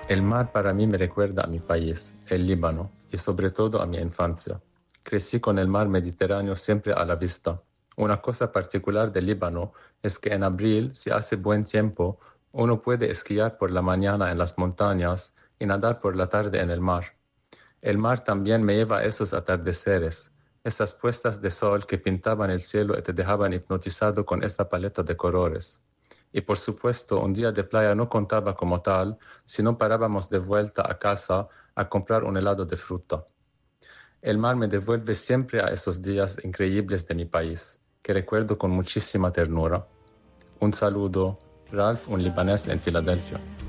El mar para mí me recuerda a mi país, el Líbano, y sobre todo a mi infancia. Crecí con el mar Mediterráneo siempre a la vista. Una cosa particular del Líbano es que en abril, si hace buen tiempo, uno puede esquiar por la mañana en las montañas y nadar por la tarde en el mar. El mar también me lleva a esos atardeceres, esas puestas de sol que pintaban el cielo y te dejaban hipnotizado con esa paleta de colores. Y por supuesto, un día de playa no contaba como tal, sino parábamos de vuelta a casa a comprar un helado de fruta. El mar me devuelve siempre a esos días increíbles de mi país, que recuerdo con muchísima ternura. Un saludo, Ralph, un libanés en Filadelfia.